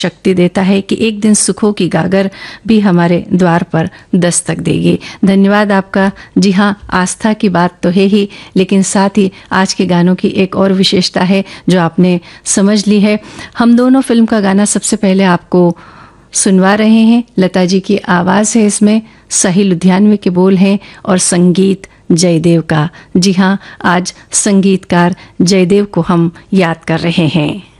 शक्ति देता है कि एक दिन सुखों की गागर भी हमारे द्वार पर दस्तक देगी। धन्यवाद आपका। जी हाँ, आस्था की बात तो है ही, लेकिन साथ ही आज के गानों की एक और विशेषता है जो आपने समझ ली है। हम दोनों फिल्म का गाना सबसे पहले आपको सुनवा रहे हैं। लता जी की आवाज़ है इसमें, सही लुधियानवी के बोल हैं और संगीत जयदेव का। जी हाँ, आज संगीतकार जयदेव को हम याद कर रहे हैं।